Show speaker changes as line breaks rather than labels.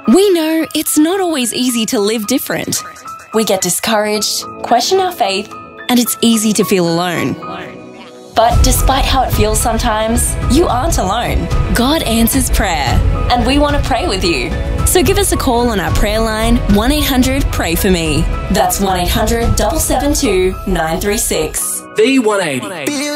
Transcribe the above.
We know it's not always easy to live different. We get discouraged, question our faith, and it's easy to feel alone. But despite how it feels sometimes, you aren't alone. God answers prayer, and we want to pray with you. So give us a call on our prayer line, 1-800-PRAY-FOR-ME. That's 1-800-772-936.
V180.